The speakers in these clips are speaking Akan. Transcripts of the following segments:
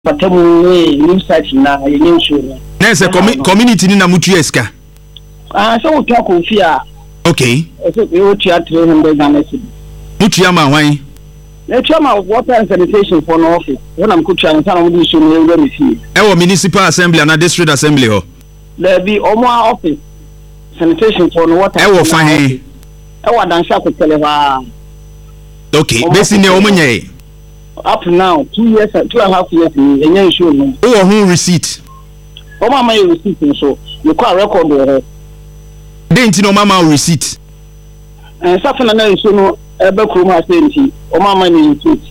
patamu new site na yenye show. Na say community ni na mutu eska. So we talk on fear. Okay. So we will chat 300 Ghana cedi. Mutu ya ma hwan? The chairman of water and sanitation for no office. When I'm coaching and some of show me see. Ewo municipal assembly and district assembly ho. There be omo office sanitation for no water. Ewo fine. Ewo dansha ko telewa. Okay, besi ne omo nyɛ. Up now 2 years 2.5 years yenye show no. Who who receipt? Omo ma receipt so. You call record there. Didn't no mama receipt. Safina na show no ebe kroma senti. Omo ma ni receipt.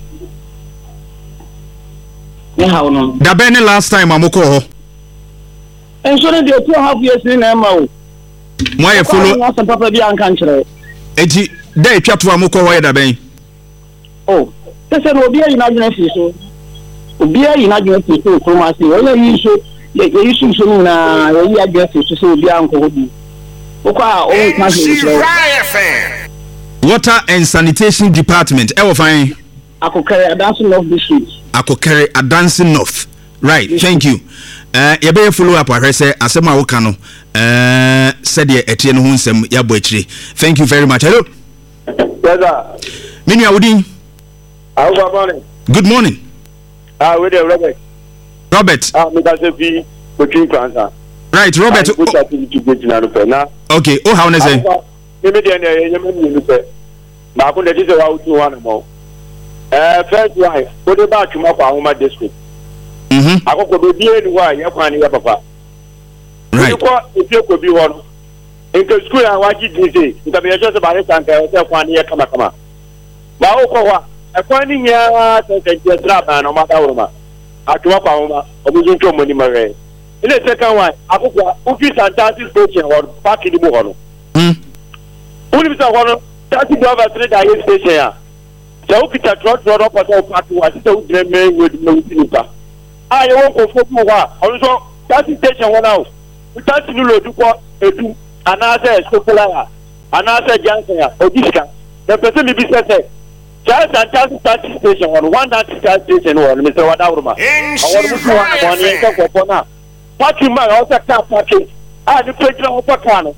Ne how no. Da be ne last time amoko ho. Enso dey 2.5 years ni na ma o. Mo ye follow. Na some papa bi anka nkyere. Eti da etwa to amoko ho da ben. Oh. Say no be na gina fi so. Obi ayi na gina fi so kroma se. Oya yi so ye so na ye agina fi so obi anko ho bi. Okwa o ma se. Water and Sanitation Department. Ewo fine. Akokere Adansi North District. Akokere Adansi North. Right, thank you. You better follow up what I say. Asema wokano. Said ye etie no hunsem ya bo akire. Thank you very much. Hello. Yes, sir. Mini awudi. Good morning. Good morning. With Robert. Robert. Me that be between France. Right, Robert. Okay, oh how na say? Me dey na you say. Ma ko dey say wa utu one more. First why, go dey back to my Homa district. Akoko be die ni wa ya kwani ya papa. Right. If you could be one. In the school I want you to say, because me just about it and say kwani ya kama. Ba o ko wa ekwani nya se drama no matter what. Atwa kwa Homa, obuzu nto money mare. In the second one, akoko office and taxi station or park in the mo. Only Mr. Hono, taxi driver straight at station ya. So Peter trot up at all party was so dreaming with no tinta. I won't go for more. Also, taxi station one out. We taxi no do what edu another Sokola, another Johnson or Disca. The person be said, just and taxi station on one taxi station or Mr. Wadauruma. I want to go for parking man also car parking. Ah, the president of Pacano.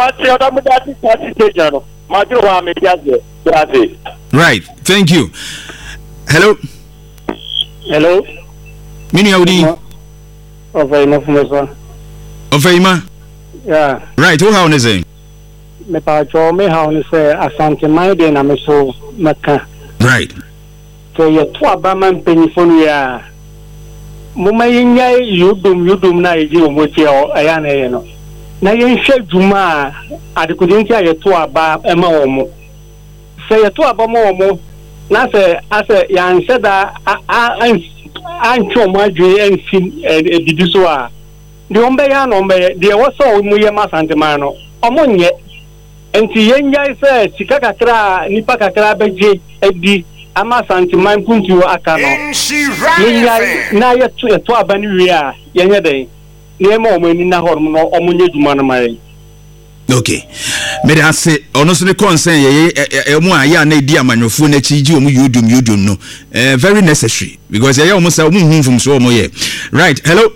Right, thank you. Hello. Hello. Mini Audi. Ofeima. Yeah. Right, who how is it? Me pa cho me how ni say asante mai de na me so maka. Right. So ye to abaman penifonu ya. Mo mai nya yudum na eji omoti o aya na ye no. Na yenhwe dwuma adekudinti ayeto aba ema omo se yeto aba mo omo na se ase yanhwe da ancho madwe enfin edidiso a de ombe ya no ombe de woso mu ye masantema no omo nye enti yenya se sika kakra nipa kakra beje edi ama santiman puntu aka no yenya na yeto aba ni wi a yenye den. Okay. Me da say ono so ne concern ye mu aya na di amanyofo na chi ji omu yudum no. Very necessary because ye omu say omu hunfum so omu ye. Right, hello.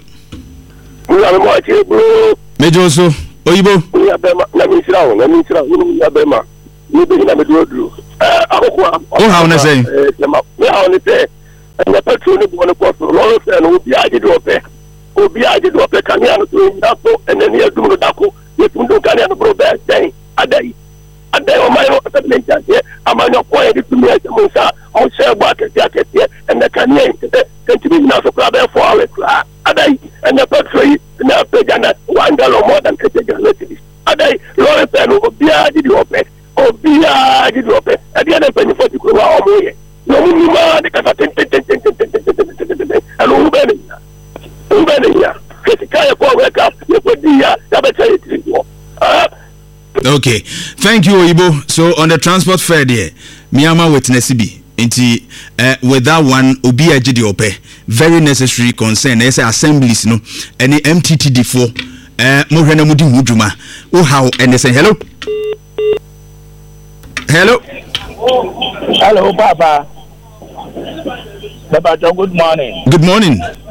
Mejo so oyibo. Na mi sira ya bema. Ni be na me do. Akoko. Oh how na say? Me how ni say. Na petrol ni bo no ko so. Lo say no bi aje do pe. Obi aje do pe kania no to ndapo eneni adum no dako yetundo kania no bro be den adai o mayo settlement je amanyo ko e ditumi e monsa o se gba kete ene kania inte kentimi na so kra be for our kra adai ene petrol na pe jana $1 more than kete jana adai lo pe no obi aje do pe e dia na pe ni 40 kro wa o moye no mu ma de kata ten alo ube ni Okay, thank you Oyibo. So on the transport fare there, Miyama witness be into with that one obi agidi ope very necessary concern. They say assemblies no any MTTD4 mo hwena mudi huduma o how and they say hello. Hello Baba. Good morning. Good morning.